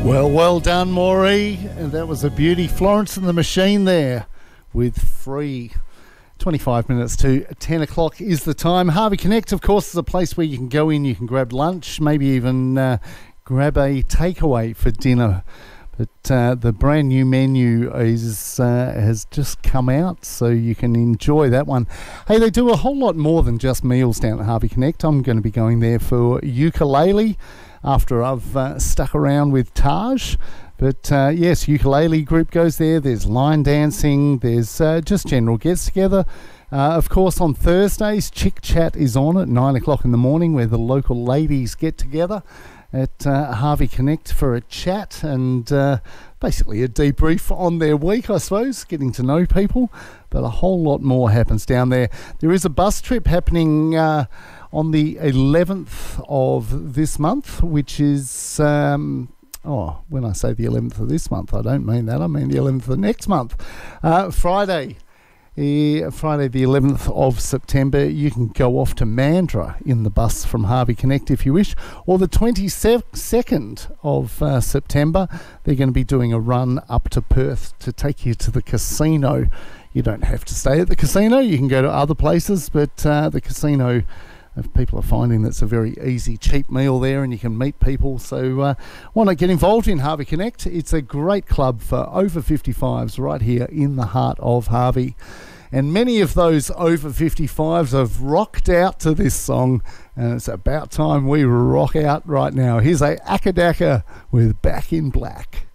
Well done, Maury. And that was a beauty. Florence and the Machine there with Free. 25 minutes to 10 o'clock is the time. Harvey Connect, of course, is a place where you can go in, you can grab lunch, maybe even grab a takeaway for dinner. But the brand new menu has just come out, so you can enjoy that one. Hey, they do a whole lot more than just meals down at Harvey Connect. I'm going to be going there for ukulele after I've stuck around with Taj. But yes, ukulele group goes there. There's line dancing. There's just general gets together. Of course, on Thursdays, Chick Chat is on at 9 o'clock in the morning, where the local ladies get together at Harvey Connect for a chat and basically a debrief on their week, I suppose, getting to know people. But a whole lot more happens down there. There is a bus trip happening on the 11th of this month, which is... when I say the 11th of this month, I don't mean that. I mean the 11th of next month. Friday the 11th of September, you can go off to Mandurah in the bus from Harvey Connect if you wish. Or the 22nd of September, they're going to be doing a run up to Perth to take you to the casino. You don't have to stay at the casino. You can go to other places, but the casino... if people are finding that's a very easy, cheap meal there and you can meet people. So why not get involved in Harvey Connect? It's a great club for over 55s right here in the heart of Harvey. And many of those over 55s have rocked out to this song, and it's about time we rock out right now. Here's a Akadaka with Back in Black.